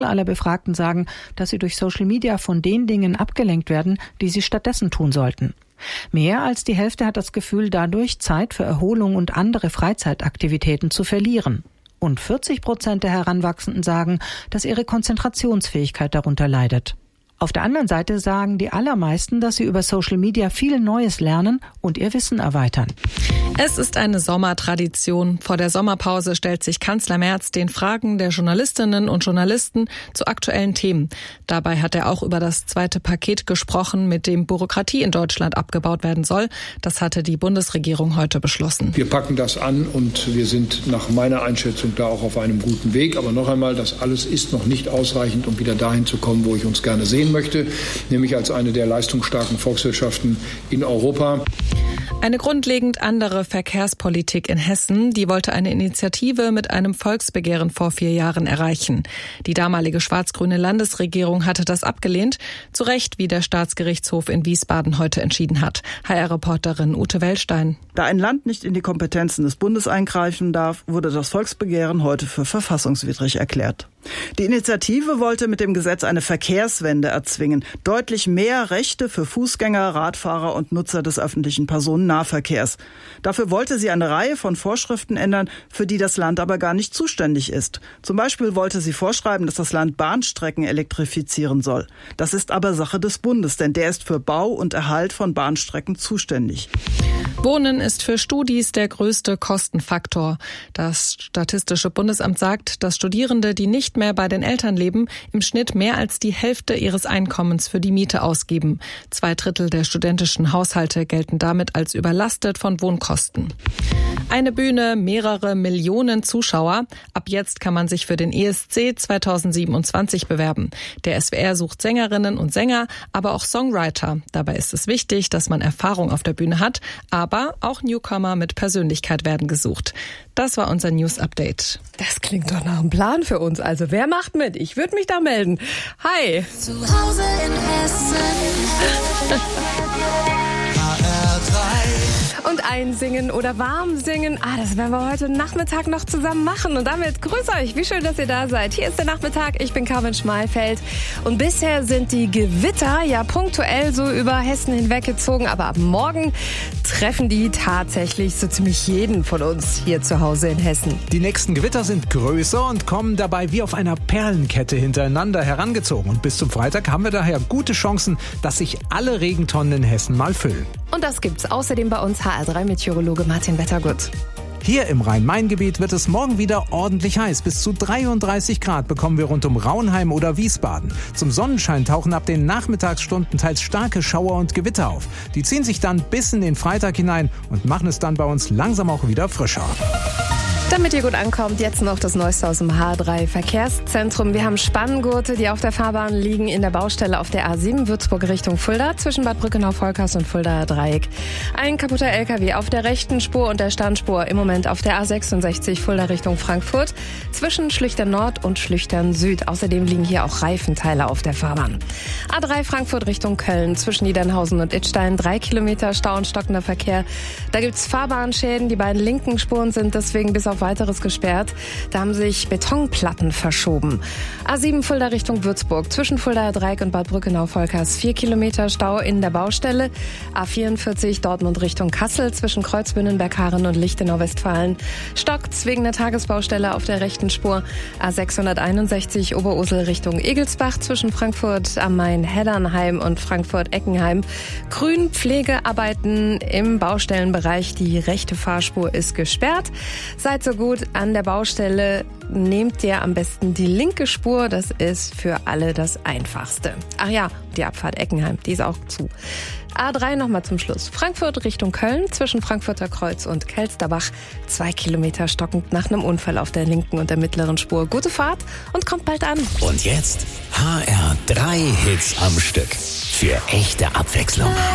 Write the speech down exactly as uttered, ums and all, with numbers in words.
Alle Befragten sagen, dass sie durch Social Media von den Dingen abgelenkt werden, die sie stattdessen tun sollten. Mehr als die Hälfte hat das Gefühl, dadurch Zeit für Erholung und andere Freizeitaktivitäten zu verlieren. Und vierzig Prozent der Heranwachsenden sagen, dass ihre Konzentrationsfähigkeit darunter leidet. Auf der anderen Seite sagen die allermeisten, dass sie über Social Media viel Neues lernen und ihr Wissen erweitern. Es ist eine Sommertradition. Vor der Sommerpause stellt sich Kanzler Merz den Fragen der Journalistinnen und Journalisten zu aktuellen Themen. Dabei hat er auch über das zweite Paket gesprochen, mit dem Bürokratie in Deutschland abgebaut werden soll. Das hatte die Bundesregierung heute beschlossen. Wir packen das an und wir sind nach meiner Einschätzung da auch auf einem guten Weg. Aber noch einmal, das alles ist noch nicht ausreichend, um wieder dahin zu kommen, wo ich uns gerne sehen möchte, nämlich als eine der leistungsstarken Volkswirtschaften in Europa. Eine grundlegend andere Verkehrspolitik in Hessen, die wollte eine Initiative mit einem Volksbegehren vor vier Jahren erreichen. Die damalige schwarz-grüne Landesregierung hatte das abgelehnt, zu Recht, wie der Staatsgerichtshof in Wiesbaden heute entschieden hat. H R-Reporterin Ute Wellstein. Da ein Land nicht in die Kompetenzen des Bundes eingreifen darf, wurde das Volksbegehren heute für verfassungswidrig erklärt. Die Initiative wollte mit dem Gesetz eine Verkehrswende erzwingen. Deutlich mehr Rechte für Fußgänger, Radfahrer und Nutzer des öffentlichen Personennahverkehrs. Dafür wollte sie eine Reihe von Vorschriften ändern, für die das Land aber gar nicht zuständig ist. Zum Beispiel wollte sie vorschreiben, dass das Land Bahnstrecken elektrifizieren soll. Das ist aber Sache des Bundes, denn der ist für Bau und Erhalt von Bahnstrecken zuständig. Wohnen ist für Studis der größte Kostenfaktor. Das Statistische Bundesamt sagt, dass Studierende, die nicht mehr bei den Eltern leben, im Schnitt mehr als die Hälfte ihres Einkommens für die Miete ausgeben. Zwei Drittel der studentischen Haushalte gelten damit als überlastet von Wohnkosten. Eine Bühne, mehrere Millionen Zuschauer. Ab jetzt kann man sich für den E S C zweitausendsiebenundzwanzig bewerben. Der S W R sucht Sängerinnen und Sänger, aber auch Songwriter. Dabei ist es wichtig, dass man Erfahrung auf der Bühne hat, aber auch Newcomer mit Persönlichkeit werden gesucht. Das war unser News-Update. Das klingt doch nach einem Plan für uns. Also wer macht mit? Ich würde mich da melden. Hi. Zu Hause in Hessen. H R drei. Und einsingen oder warm singen, ah, das werden wir heute Nachmittag noch zusammen machen. Und damit grüß euch, wie schön, dass ihr da seid. Hier ist der Nachmittag, ich bin Carmen Schmalfeld. Und bisher sind die Gewitter ja punktuell so über Hessen hinweggezogen. Aber ab morgen treffen die tatsächlich so ziemlich jeden von uns hier zu Hause in Hessen. Die nächsten Gewitter sind größer und kommen dabei wie auf einer Perlenkette hintereinander herangezogen. Und bis zum Freitag haben wir daher gute Chancen, dass sich alle Regentonnen in Hessen mal füllen. Und das gibt's außerdem bei uns H R drei Meteorologe Martin Wettergut. Hier im Rhein-Main-Gebiet wird es morgen wieder ordentlich heiß. Bis zu dreiunddreißig Grad bekommen wir rund um Raunheim oder Wiesbaden. Zum Sonnenschein tauchen ab den Nachmittagsstunden teils starke Schauer und Gewitter auf. Die ziehen sich dann bis in den Freitag hinein und machen es dann bei uns langsam auch wieder frischer. Damit ihr gut ankommt, jetzt noch das Neueste aus dem H drei Verkehrszentrum. Wir haben Spanngurte, die auf der Fahrbahn liegen in der Baustelle auf der A sieben Würzburg Richtung Fulda zwischen Bad Brückenau-Volkers und Fuldaer Dreieck. Ein kaputter L K W auf der rechten Spur und der Standspur im Moment auf der A sechsundsechzig Fulda Richtung Frankfurt zwischen Schlüchtern Nord und Schlüchtern Süd. Außerdem liegen hier auch Reifenteile auf der Fahrbahn. A drei Frankfurt Richtung Köln zwischen Niedernhausen und Idstein. Drei Kilometer Stau und stockender Verkehr. Da gibt's Fahrbahnschäden. Die beiden linken Spuren sind deswegen bis auf weiteres gesperrt. Da haben sich Betonplatten verschoben. A sieben Fulda Richtung Würzburg zwischen Fuldaer Dreieck und Bad Brückenau-Volkers. Vier Kilometer Stau in der Baustelle. A vierundvierzig Dortmund Richtung Kassel zwischen Kreuzbünnenberg-Haaren und Lichtenau-Westfalen. Stockt's wegen der Tagesbaustelle auf der rechten Spur. A sechshunderteinundsechzig Oberursel Richtung Egelsbach zwischen Frankfurt am Main, Heddernheim und Frankfurt-Eckenheim. Grünpflegearbeiten im Baustellenbereich. Die rechte Fahrspur ist gesperrt. Seid so gut an der Baustelle, nehmt ihr am besten die linke Spur. Das ist für alle das Einfachste. Ach ja, die Abfahrt Eckenheim, die ist auch zu. A drei nochmal zum Schluss. Frankfurt Richtung Köln zwischen Frankfurter Kreuz und Kelsterbach. Zwei Kilometer stockend nach einem Unfall auf der linken und der mittleren Spur. Gute Fahrt und kommt bald an. Und jetzt H R drei Hits am Stück. Für echte Abwechslung.